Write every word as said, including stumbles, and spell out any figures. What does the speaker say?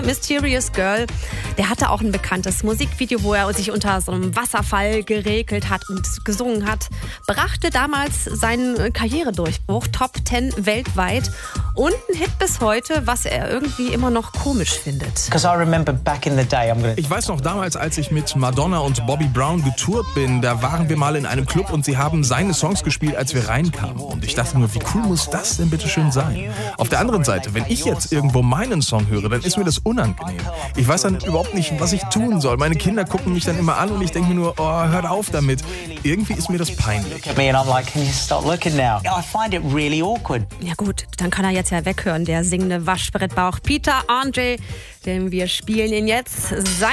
Mysterious Girl. Der hatte auch ein bekanntes Musikvideo, wo er sich unter so einem Wasserfall geregelt hat und gesungen hat. Brachte damals seinen Karrieredurchbruch, Top Ten weltweit und ein Hit bis heute, was er irgendwie immer noch komisch findet. Ich weiß noch damals, als ich mit Madonna und Bobby Brown getourt bin, da waren wir mal in einem Club und sie haben seine Songs gespielt, als wir reinkamen. Und ich dachte nur, wie cool muss das denn bitte schön sein? Auf der anderen Seite, wenn ich jetzt irgendwo meinen Song höre, dann ist mir das unangenehm. Ich weiß dann überhaupt nicht, was ich tun soll. Meine Kinder gucken mich dann immer an und ich denke mir nur, oh, hört auf damit. Irgendwie ist mir das peinlich. Ja gut, dann kann er jetzt ja weghören, der singende Waschbrettbauch Peter Andre, denn wir spielen ihn jetzt. Sein